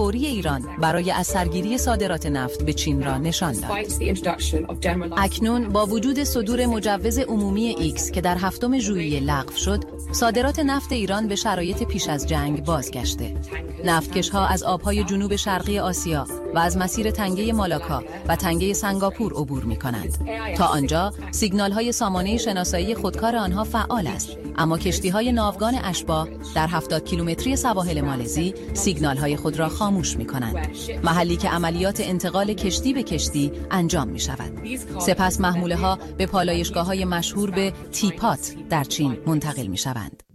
فوری ایران برای از سرگیری صادرات نفت به چین را نشان داد. اکنون با وجود صدور مجوز عمومی ایکس که در 7 ژوئیه لغو شد، صادرات نفت ایران به شرایط پیش از جنگ بازگشته. نفتکش‌ها از آبهای جنوب شرقی آسیا و از مسیر تنگه مالاکا و تنگه سنگاپور عبور می‌کنند. تا آنجا سیگنال‌های سامانه شناسایی خودکار آنها فعال است، اما کشتی‌های ناوگان اشباح در 70 کیلومتری سواحل مالزی سیگنال‌های خود را خاموش می‌کنند، محلی که عملیات انتقال کشتی به کشتی انجام می‌شود. سپس محموله‌ها به پالایشگاه‌های مشهور به تیپات در چین منتقل می‌شوند.